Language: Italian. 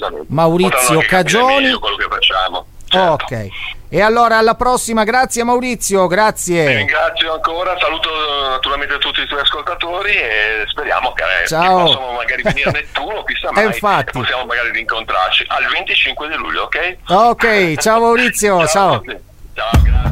decisamente. Maurizio Cagioni. Quello che facciamo. Certo. Ok. E allora alla prossima, grazie Maurizio, grazie. Ti ringrazio ancora, saluto naturalmente tutti i tuoi ascoltatori e speriamo che possano magari venire a Nettuno, chissà mai, infatti. e possiamo magari rincontrarci al 25 di luglio, ok? Ok, ciao Maurizio, ciao. Ciao, grazie.